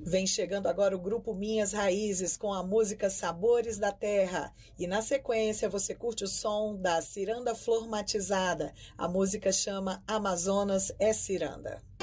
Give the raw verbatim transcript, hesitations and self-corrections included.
Vem chegando agora o grupo Minhas Raízes com a música Sabores da Terra. E na sequência você curte o som da Ciranda Flor Matizada. A música chama Amazonas é Ciranda.